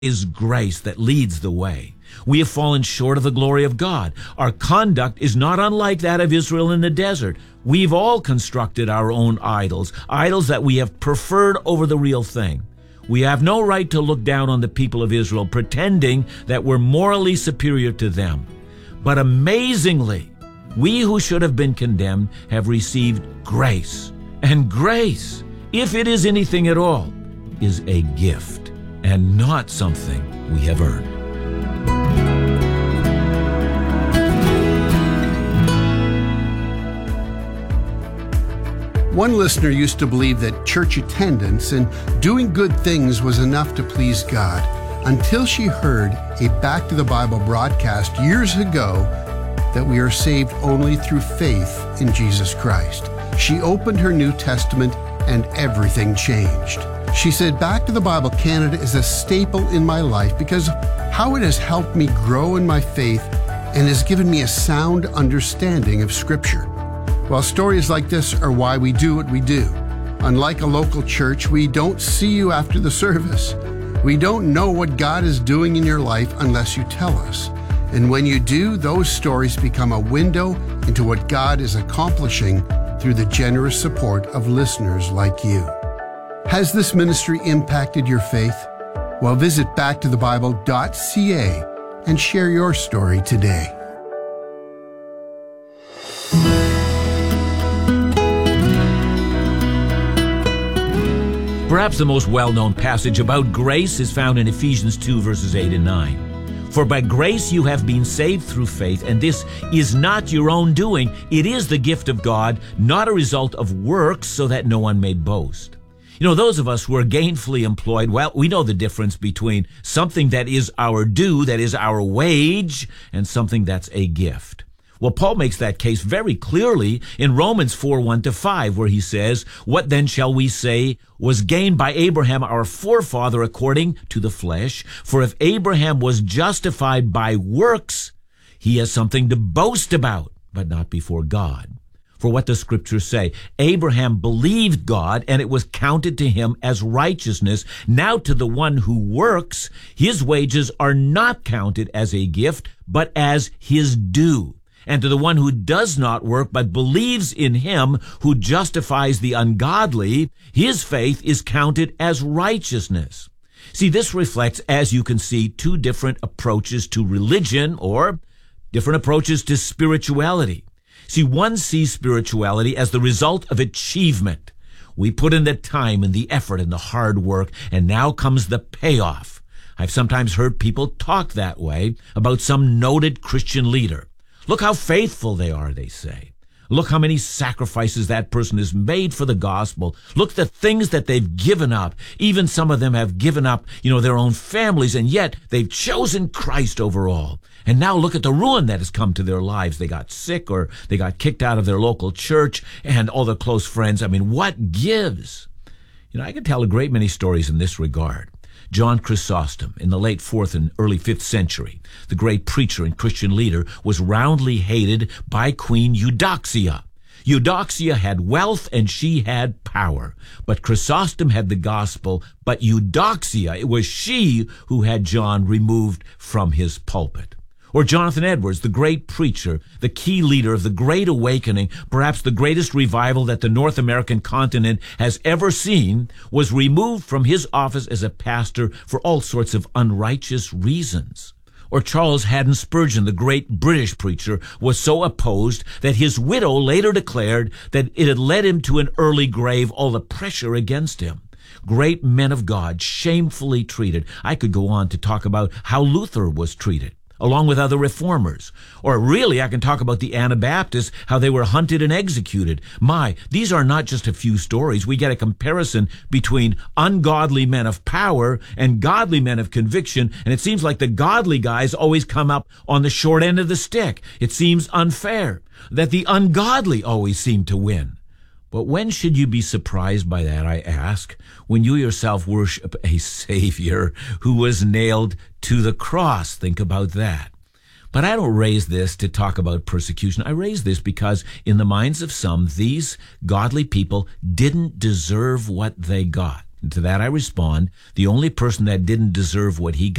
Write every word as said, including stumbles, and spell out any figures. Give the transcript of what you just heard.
is grace that leads the way. We have fallen short of the glory of God. Our conduct is not unlike that of Israel in the desert. We've all constructed our own idols, idols that we have preferred over the real thing. We have no right to look down on the people of Israel, pretending that we're morally superior to them. But amazingly, we who should have been condemned have received grace. And grace, if it is anything at all, is a gift and not something we have earned. One listener used to believe that church attendance and doing good things was enough to please God, until she heard a Back to the Bible broadcast years ago that we are saved only through faith in Jesus Christ. She opened her New Testament and everything changed. She said, Back to the Bible Canada is a staple in my life because how it has helped me grow in my faith and has given me a sound understanding of Scripture. Well, stories like this are why we do what we do. Unlike a local church, we don't see you after the service. We don't know what God is doing in your life unless you tell us. And when you do, those stories become a window into what God is accomplishing through the generous support of listeners like you. Has this ministry impacted your faith? Well, visit back to the bible dot c a and share your story today. Perhaps the most well-known passage about grace is found in Ephesians two, verses eight and nine. For by grace you have been saved through faith, and this is not your own doing. It is the gift of God, not a result of works, so that no one may boast. You know, those of us who are gainfully employed, well, we know the difference between something that is our due, that is our wage, and something that's a gift. Well, Paul makes that case very clearly in Romans four, one to five, where he says, What then shall we say was gained by Abraham our forefather according to the flesh? For if Abraham was justified by works, he has something to boast about, but not before God. For what does Scripture say? Abraham believed God, and it was counted to him as righteousness. Now to the one who works, his wages are not counted as a gift, but as his due. And to the one who does not work, but believes in him who justifies the ungodly, his faith is counted as righteousness. See, this reflects, as you can see, two different approaches to religion, or different approaches to spirituality. See, one sees spirituality as the result of achievement. We put in the time and the effort and the hard work, and now comes the payoff. I've sometimes heard people talk that way about some noted Christian leader. Look how faithful they are, they say. Look how many sacrifices that person has made for the gospel. Look the things that they've given up. Even some of them have given up, you know, their own families, and yet they've chosen Christ over all. And now look at the ruin that has come to their lives. They got sick, or they got kicked out of their local church, and all their close friends. I mean, what gives? You know, I could tell a great many stories in this regard. John Chrysostom, in the late fourth and early fifth century, the great preacher and Christian leader, was roundly hated by Queen Eudoxia. Eudoxia had wealth and she had power, but Chrysostom had the gospel, but Eudoxia, it was she who had John removed from his pulpit. Or Jonathan Edwards, the great preacher, the key leader of the Great Awakening, perhaps the greatest revival that the North American continent has ever seen, was removed from his office as a pastor for all sorts of unrighteous reasons. Or Charles Haddon Spurgeon, the great British preacher, was so opposed that his widow later declared that it had led him to an early grave, all the pressure against him. Great men of God shamefully treated. I could go on to talk about how Luther was treated, along with other reformers. Or really, I can talk about the Anabaptists, how they were hunted and executed. My, these are not just a few stories. We get a comparison between ungodly men of power and godly men of conviction, and it seems like the godly guys always come up on the short end of the stick. It seems unfair that the ungodly always seem to win. But when should you be surprised by that, I ask, when you yourself worship a Savior who was nailed to the cross? Think about that. But I don't raise this to talk about persecution. I raise this because in the minds of some, these godly people didn't deserve what they got. And to that I respond, the only person that didn't deserve what he